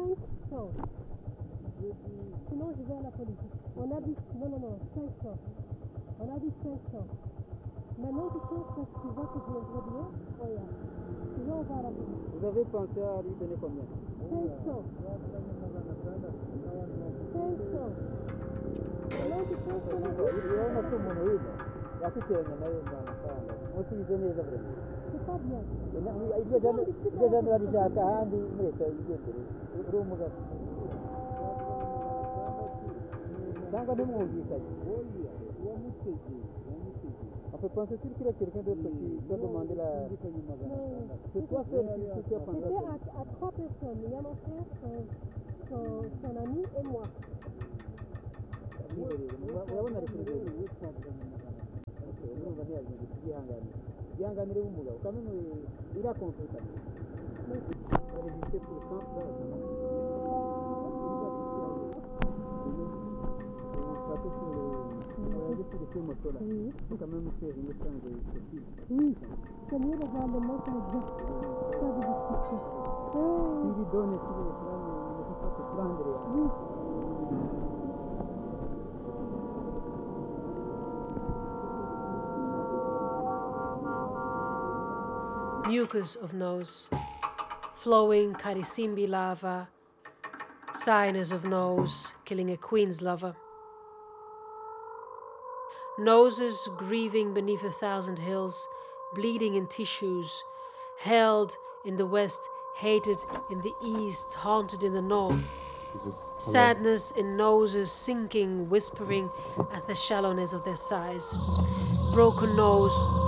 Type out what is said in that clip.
500. Sinon, je vais à la police. On a dit, non, 500. On a dit 500. Maintenant, je pense que tu vois que j'ai un gros billet. Regarde. Tu vois, on va à la police. Vous avez pensé à lui donner combien? 500. 500. Maintenant, tu penses qu'on a dit? Urabona ko umuntu wiga yakiteranya nayo amafaranga musize neza vraiment. C'est pas bien. Iryo jana barishaka ahandi muri leta yigendere uri umugabo cyangwa ntimwumvikanye. On peut penser qu'il y a quelqu'un d'autre qui doit demander la... C'est toi seul qui as pensé. C'était à 3 personnes. Il y a mon frère, son ami et moi. urabona ari kuri urumva ntiyagenda igihanganire w'umugabo kandi irakonsultanye révisé pour 100 sur ces motos-là. Il faut quand même faire une échange possible. Oui, c'est mieux d'avoir le mot exact. Pas de discussion. Si lui donne et si le plan ne peut pas te prendre. Oui. Mucus of nose, flowing Karisimbi lava, sinus of nose, killing a queen's lover. Noses grieving beneath 1,000 hills, bleeding in tissues, held in the west, hated in the east, haunted in the north. Sadness in noses, sinking, whispering at the shallowness of their size. Broken nose,